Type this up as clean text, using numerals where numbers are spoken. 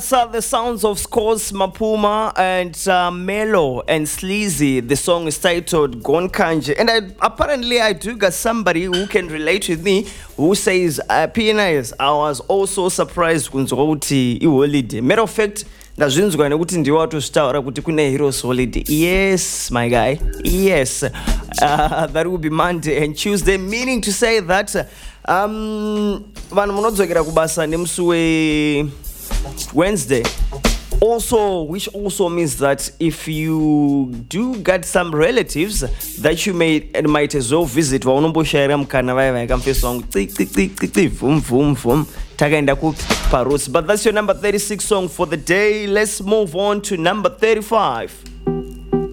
That's the sounds of Scores Mapuma and Melo and Sleazy. The song is titled Gon Kanje. And apparently I do got somebody who can relate with me who says, PNIS, I was also surprised kunzoti I holiday. Matter of fact, ndazvinzwa nekuti ndiwo watositaura kuti kune Heroes Holiday. Yes, my guy. Yes. That will be Monday and Tuesday, meaning to say that vanhu munodzokera kubasa nemusi Wednesday. Also, which also means that if you do get some relatives that you might as well visit, vaonomboshaira mukana vaya vaikamfe song vum vum vum takaenda kuparosi. But that's your number 36 song for the day. Let's move on to number 35.